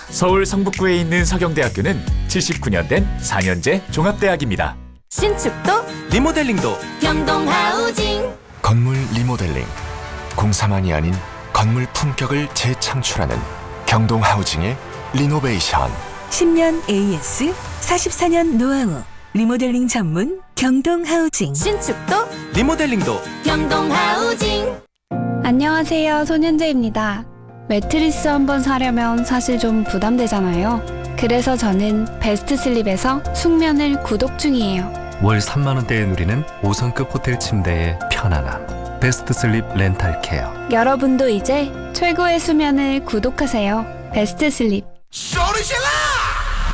서울 성북구에 있는 서경대학교는 79년 된 4년제 종합대학입니다. 신축도 리모델링도 경동하우징. 건물 리모델링, 공사만이 아닌 건물 품격을 재창출하는 경동하우징의 리노베이션. 10년 AS, 44년 노하우, 리모델링 전문 경동하우징. 신축도 리모델링도 경동하우징. 안녕하세요, 손현재입니다. 매트리스 한번 사려면 사실 좀 부담되잖아요. 그래서 저는 베스트 슬립에서 숙면을 구독 중이에요. 월 3만 원대에 누리는 5성급 호텔 침대의 편안함. 베스트 슬립 렌탈 케어. 여러분도 이제 최고의 수면을 구독하세요. 베스트 슬립. 소리질러!